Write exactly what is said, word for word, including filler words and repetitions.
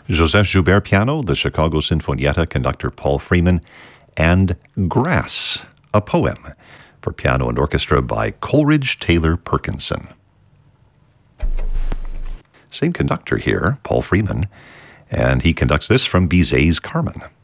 Joseph Joubert piano, the Chicago Sinfonietta conductor Paul Freeman, and Grass, a poem, for piano and orchestra by Coleridge Taylor Perkinson. Same conductor here, Paul Freeman, and he conducts this from Bizet's Carmen.